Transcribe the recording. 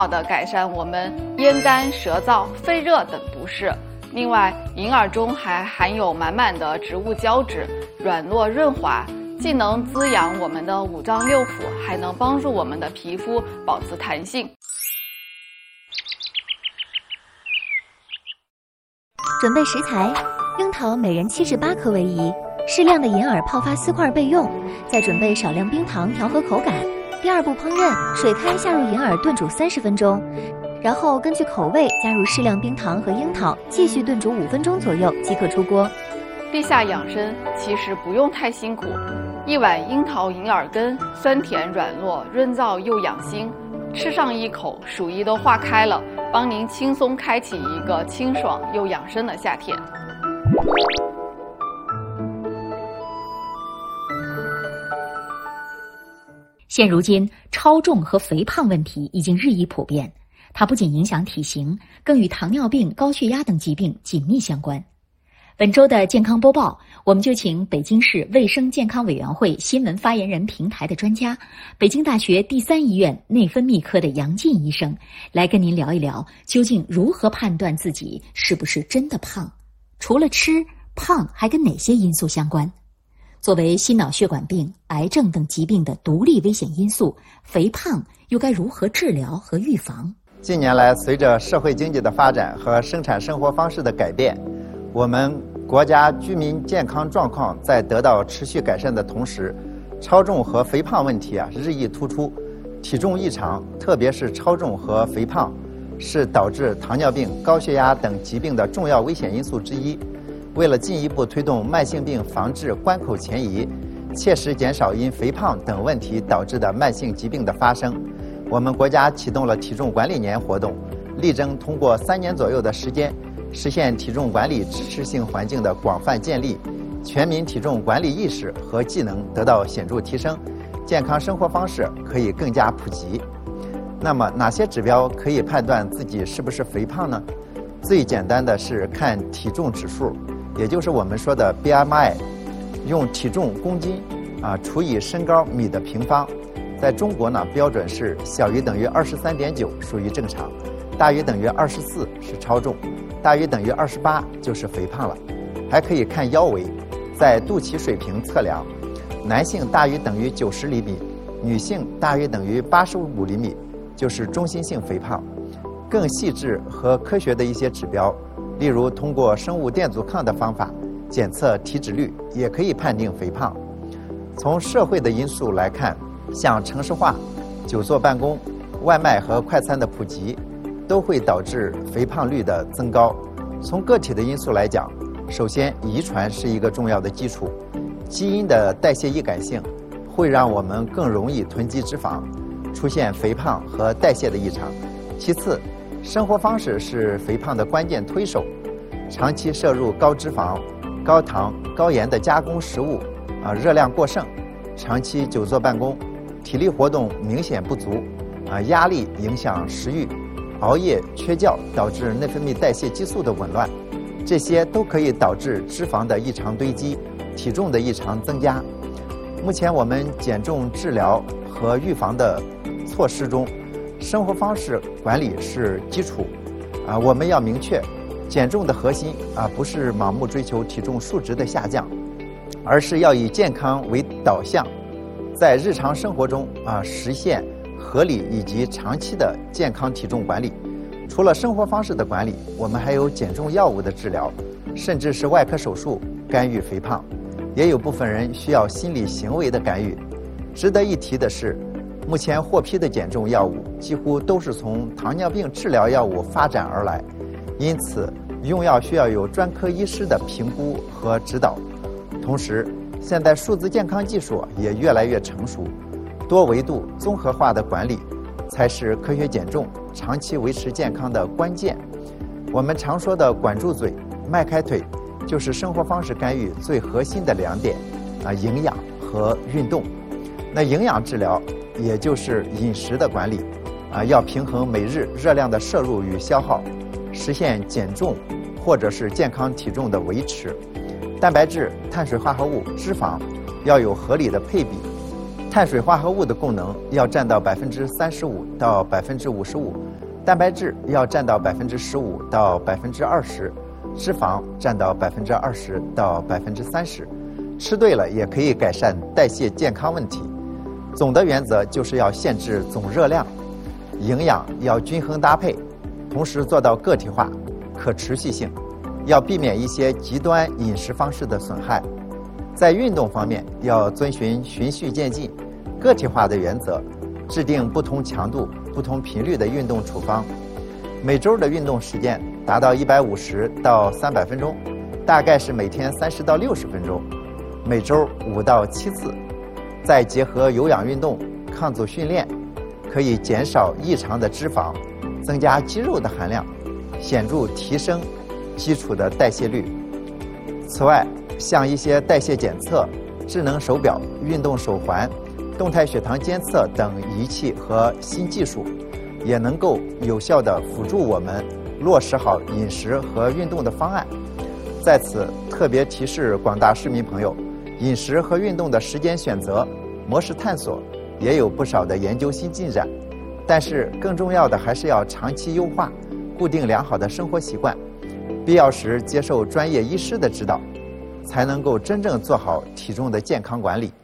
好的改善我们咽干、舌燥、肺热等不适。另外，银耳中还含有满满的植物胶质，软糯润滑，既能滋养我们的五脏六腑，还能帮助我们的皮肤保持弹性。 准备食材：樱桃每人7至8颗为宜，适量的银耳泡发丝块备用，再准备少量冰糖调和口感。第二步烹饪，水开下入银耳炖煮30分钟，然后根据口味加入适量冰糖和樱桃，继续炖煮5分钟左右即可出锅。 地下养生其实不用太辛苦，一碗樱桃银耳羹，酸甜软糯，润燥又养心。吃上一口，暑意都化开了，帮您轻松开启一个清爽又养生的夏天。 现如今，超重和肥胖问题已经日益普遍，它不仅影响体型，更与糖尿病、高血压等疾病紧密相关。本周的健康播报，我们就请北京市卫生健康委员会新闻发言人平台的专家，北京大学第3医院内分泌科的杨进医生，来跟您聊一聊，究竟如何判断自己是不是真的胖？除了吃，胖还跟哪些因素相关？作为心脑血管病、癌症等疾病的独立危险因素，肥胖又该如何治疗和预防？ 近年来，随着社会经济的发展和生产生活方式的改变，我们国家居民健康状况在得到持续改善的同时，超重和肥胖问题日益突出。体重异常，特别是超重和肥胖，是导致糖尿病、高血压等疾病的重要危险因素之一。为了进一步推动慢性病防治关口前移，切实减少因肥胖等问题导致的慢性疾病的发生，我们国家启动了体重管理年活动，力争通过3年左右的时间，实现体重管理支持性环境的广泛建立，全民体重管理意识和技能得到显著提升，健康生活方式可以更加普及。那么哪些指标可以判断自己是不是肥胖呢？最简单的是看体重指数，也就是我们说的 BMI， 用体重公斤除以身高米的平方。在中国呢，标准是小于等于23.9属于正常，大于等于24是超重，大于等于28就是肥胖了。还可以看腰围，在肚脐水平测量，男性大于等于90厘米，女性大于等于85厘米，就是中心性肥胖。更细致和科学的一些指标，例如通过生物电阻抗的方法检测体脂率，也可以判定肥胖。从社会的因素来看，像城市化、久坐办公、外卖和快餐的普及，都会导致肥胖率的增高。从个体的因素来讲，首先遗传是一个重要的基础，基因的代谢易感性会让我们更容易囤积脂肪，出现肥胖和代谢的异常。其次，生活方式是肥胖的关键推手，长期摄入高脂肪、高糖、高盐的加工食物，热量过剩，长期久坐办公，体力活动明显不足，压力影响食欲，熬夜缺觉导致内分泌代谢激素的紊乱，这些都可以导致脂肪的异常堆积，体重的异常增加。目前我们减重治疗和预防的措施中，生活方式管理是基础，我们要明确，减重的核心不是盲目追求体重数值的下降，而是要以健康为导向，在日常生活中实现合理以及长期的健康体重管理。除了生活方式的管理，我们还有减重药物的治疗，甚至是外科手术干预肥胖，也有部分人需要心理行为的干预。值得一提的是，目前获批的减重药物几乎都是从糖尿病治疗药物发展而来，因此用药需要有专科医师的评估和指导。同时，现在数字健康技术也越来越成熟，多维度综合化的管理才是科学减重、长期维持健康的关键。我们常说的管住嘴、迈开腿，就是生活方式干预最核心的2点，营养和运动。那营养治疗也就是饮食的管理，要平衡每日热量的摄入与消耗，实现减重或者是健康体重的维持。蛋白质、碳水化合物、脂肪要有合理的配比， 碳水化合物的供能要占到35%到55%，蛋白质要占到15%到20%，脂肪占到20%到30%。吃对了也可以改善代谢健康问题。总的原则就是要限制总热量，营养要均衡搭配，同时做到个体化、可持续性，要避免一些极端饮食方式的损害。在运动方面，要遵循循序渐进、个体化的原则，制定不同强度、不同频率的运动处方。每周的运动时间达到150到300分钟，大概是每天30到60分钟，每周5到7次。再结合有氧运动、抗阻训练，可以减少异常的脂肪，增加肌肉的含量，显著提升基础的代谢率。此外，像一些代谢检测、智能手表、运动手环、动态血糖监测等仪器和新技术，也能够有效地辅助我们落实好饮食和运动的方案。在此特别提示广大市民朋友，饮食和运动的时间选择、模式探索也有不少的研究新进展，但是更重要的还是要长期优化，固定良好的生活习惯，必要时接受专业医师的指导，才能够真正做好体重的健康管理。